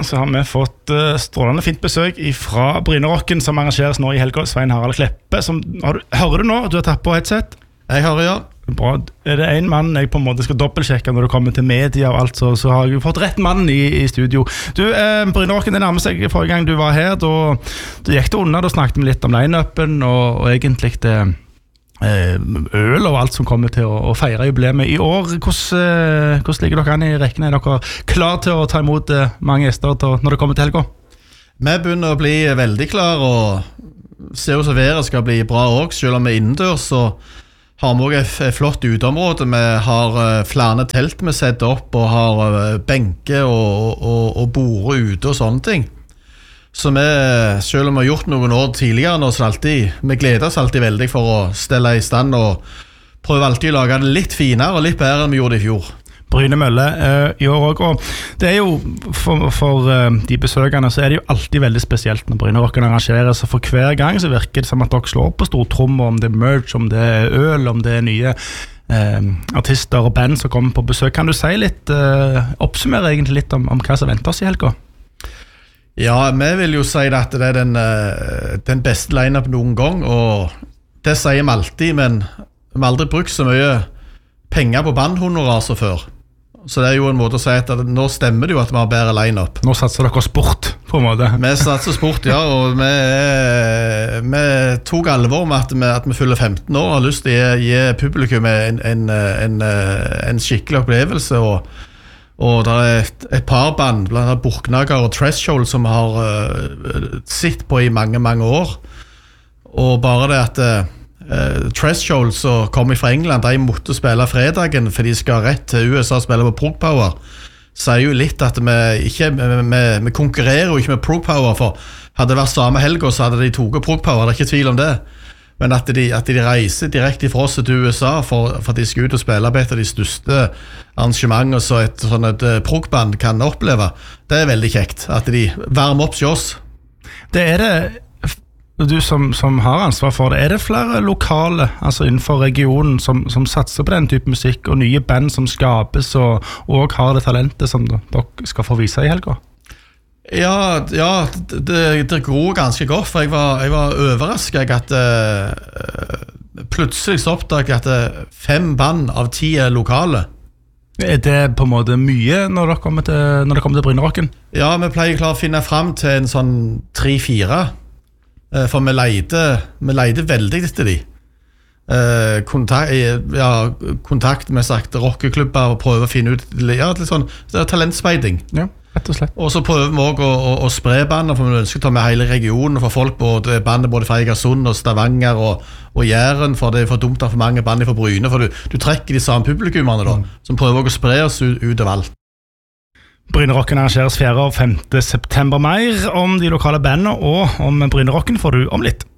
så har vi fått strålende fint besøk fra Brynerocken, som arrangeres nå i helga. Svein Harald Kleppe. Hører du nå? Du har tatt på headset? Jeg hører, ja. Bra. Er det en mann jeg på en måte skal dobbeltsjekke når det kommer til media og alt, så har jeg fått rett mann i studio. Du, Brynerocken, det nærmer seg forrige gang du var her. Da gikk det unna, da snakket vi litt om line-upen og egentlig det øl og alt som kommer til å feire jubileet i år. Hvordan ligger dere an i rekkene? Er dere klar til å ta imot mange gjester når det kommer til helga? Vi begynner å bli veldig klar, og ser jo så været skal bli bra også. Selv om vi innendørs, så har vi også et flott uteområde. Vi har flere telt vi setter opp, og har benker og bord ute og sånne ting. Så vi, selv om vi har gjort noen år tidligere nå, så vi gleder oss alltid veldig for å stelle i stand og prøve alltid å lage det litt finere og litt bedre enn vi gjorde i fjor. Bryne Mølle i år også, og det jo for de besøkende så det jo alltid veldig spesielt når Brynerocken arrangerer, så for hver gang så virker det som at dere slår på stortrommer, om det merch, om det øl, om det nye artister og band som kommer på besøk. Kan du si litt, oppsummere egentlig litt om hva som venter oss i helga? Ja, vi vil jo si at det den beste line-up noen gang, og det sier vi alltid, men vi har aldri brukt så mye penger på bandhonorar som før. Så det jo en måte å si at nå stemmer det jo at vi har bedre line-up. Nå satser dere sport, på en måte. Vi satser sport, ja, og vi tok alvor med at vi fyller 15 år og har lyst til å gi publikum en skikkelig opplevelse, og det et par band, blant annet Borknager og Threshold, som har sitt på i mange, mange år. Og bare det at Threshold som kommer fra England, de måtte spille fredagen, for de skal rett til USA og spille på Prog Power, sier jo litt at vi konkurrerer jo ikke med Prog Power, for hadde det vært samme helg, så hadde de toget Prog Power, det ikke tvil om det. Men at de reiser direkte fra oss til USA for de skal ut og spille på et av de største arrangementer så et prog-band kan oppleve, det veldig kjekt at de varmer opp til oss. Det du som har ansvar for det, det flere lokale, altså innenfor regionen som satser på den type musikk, og nye band som skapes og har det talentet som dere skal få vise i helga? Ja, det går ganske godt, for jeg var overrasket at plutselig så oppdaget at 5 band av 10 lokale. Det på en måte mye når det kommer til Brynerocken? Ja, vi pleier klart å finne frem til en sånn 3-4, for vi leide veldig etter de. Kontakt med sagt rockeklubber og prøve å finne ut litt sånn, det talentspeiding. Ja, rett og slett. Og så prøver vi også å spre bandet, for vi ønsker å ta med hele regionen og for folk bandet både fra Egersund og Stavanger og Jæren, for det for dumt av for mange band fra Bryne, for du trekker de samme publikummerne da, som prøver å spre oss ut av alt. Brynerocken arrangeres 4. og 5. september. Mer om de lokale bandene og om Brynerocken får du om litt.